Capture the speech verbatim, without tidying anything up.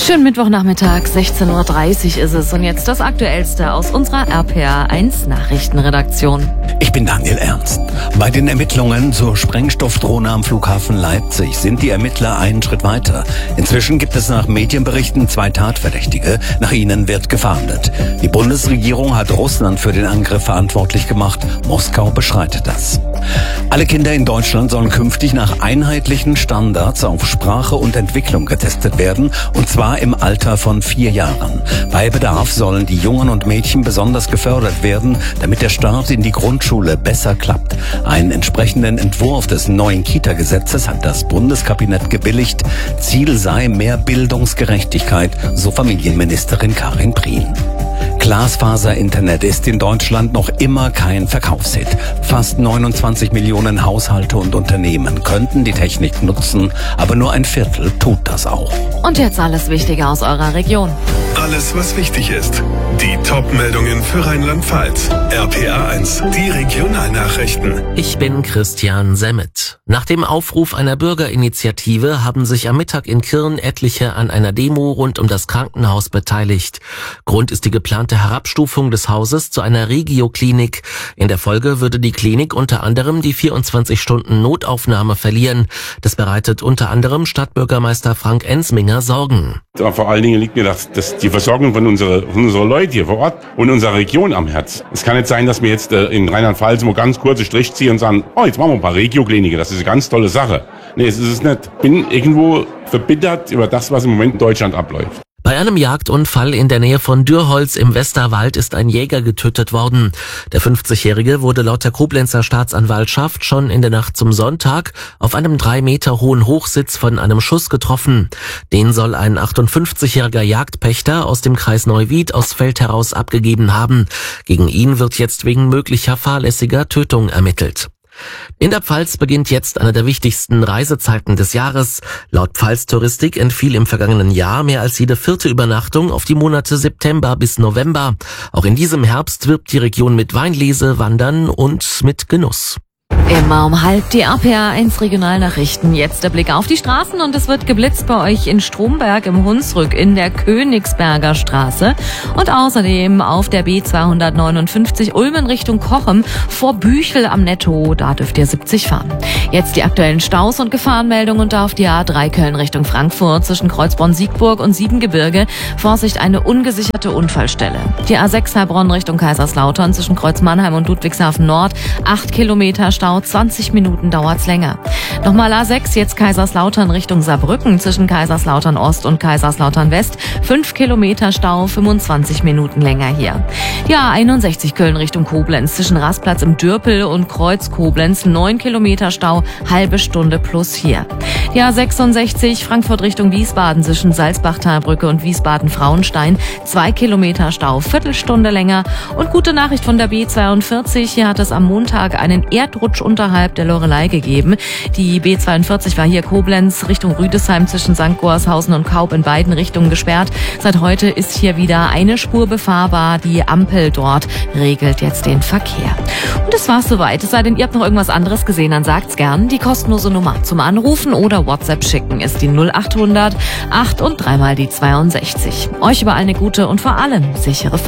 Schönen Mittwochnachmittag, sechzehn Uhr dreißig ist es und jetzt das Aktuellste aus unserer R P R eins Nachrichtenredaktion. Ich bin Daniel Ernst. Bei den Ermittlungen zur Sprengstoffdrohne am Flughafen Leipzig sind die Ermittler einen Schritt weiter. Inzwischen gibt es nach Medienberichten zwei Tatverdächtige. Nach ihnen wird gefahndet. Die Bundesregierung hat Russland für den Angriff verantwortlich gemacht. Moskau bestreitet das. Alle Kinder in Deutschland sollen künftig nach einheitlichen Standards auf Sprache und Entwicklung getestet werden, und zwar im Alter von vier Jahren. Bei Bedarf sollen die Jungen und Mädchen besonders gefördert werden, damit der Start in die Grundschule besser klappt. Einen entsprechenden Entwurf des neuen Kita-Gesetzes hat das Bundeskabinett gebilligt. Ziel sei mehr Bildungsgerechtigkeit, so Familienministerin Karin Prien. Glasfaser-Internet ist in Deutschland noch immer kein Verkaufshit. Fast neunundzwanzig Millionen Haushalte und Unternehmen könnten die Technik nutzen, aber nur ein Viertel tut das auch. Und jetzt alles Wichtige aus eurer Region. Alles, was wichtig ist. Die Top-Meldungen für Rheinland-Pfalz. R P R eins, die Regionalnachrichten. Ich bin Christian Semmet. Nach dem Aufruf einer Bürgerinitiative haben sich am Mittag in Kirn etliche an einer Demo rund um das Krankenhaus beteiligt. Grund ist die geplante Herabstufung des Hauses zu einer Regio-Klinik. In der Folge würde die Klinik unter anderem die vierundzwanzig Stunden Notaufnahme verlieren. Das bereitet unter anderem Stadtbürgermeister Frank Ensminger Sorgen. Ja, vor allen Dingen liegt mir das, das die Versorgung von unserer, von unserer Leute hier vor Ort und unserer Region am Herz. Es kann nicht sein, dass wir jetzt äh, in Rheinland-Pfalz mal ganz kurze Strich ziehen und sagen, oh, jetzt machen wir ein paar Regio-Kliniken, das ist eine ganz tolle Sache. Nee, es ist es nicht. Ich bin irgendwo verbittert über das, was im Moment in Deutschland abläuft. Bei einem Jagdunfall in der Nähe von Dürholz im Westerwald ist ein Jäger getötet worden. Der fünfzigjährige wurde laut der Koblenzer Staatsanwaltschaft schon in der Nacht zum Sonntag auf einem drei Meter hohen Hochsitz von einem Schuss getroffen. Den soll ein achtundfünfzigjähriger Jagdpächter aus dem Kreis Neuwied aus Feld heraus abgegeben haben. Gegen ihn wird jetzt wegen möglicher fahrlässiger Tötung ermittelt. In der Pfalz beginnt jetzt eine der wichtigsten Reisezeiten des Jahres. Laut Pfalz-Touristik entfiel im vergangenen Jahr mehr als jede vierte Übernachtung auf die Monate September bis November. Auch in diesem Herbst wirbt die Region mit Weinlese, Wandern und mit Genuss. Immer um halb die R P R eins Regionalnachrichten. Jetzt der Blick auf die Straßen und es wird geblitzt bei euch in Stromberg im Hunsrück in der Königsberger Straße und außerdem auf der B zweihundertneunundfünfzig Ulmen Richtung Cochem vor Büchel am Netto. Da dürft ihr siebzig fahren. Jetzt die aktuellen Staus und Gefahrenmeldungen und auf die A drei Köln Richtung Frankfurt zwischen Kreuzbronn-Siegburg und Siebengebirge. Vorsicht, eine ungesicherte Unfallstelle. Die A sechs Heilbronn Richtung Kaiserslautern zwischen Kreuz Mannheim und Ludwigshafen Nord. Acht Kilometer Stau. zwanzig Minuten dauert's länger. Nochmal A sechs, jetzt Kaiserslautern Richtung Saarbrücken zwischen Kaiserslautern Ost und Kaiserslautern West. fünf Kilometer Stau, fünfundzwanzig Minuten länger hier. Die A einundsechzig Köln Richtung Koblenz zwischen Rastplatz im Dürpel und Kreuz Koblenz. neun Kilometer Stau, halbe Stunde plus hier. Die A sechsundsechzig Frankfurt Richtung Wiesbaden zwischen Salzbachtalbrücke und Wiesbaden-Frauenstein. zwei Kilometer Stau, Viertelstunde länger. Und gute Nachricht von der B zweiundvierzig. Hier hat es am Montag einen Erdrutsch unterhalb der Loreley gegeben. Die B zweiundvierzig war hier Koblenz Richtung Rüdesheim zwischen Sankt Goarshausen und Kaub in beiden Richtungen gesperrt. Seit heute ist hier wieder eine Spur befahrbar. Die Ampel dort regelt jetzt den Verkehr. Und das war's soweit. Es sei denn, ihr habt noch irgendwas anderes gesehen, dann sagt's gern. Die kostenlose Nummer zum Anrufen oder WhatsApp schicken ist die null achthundert acht und dreimal die zweiundsechzig. Euch überall eine gute und vor allem sichere Fahrt.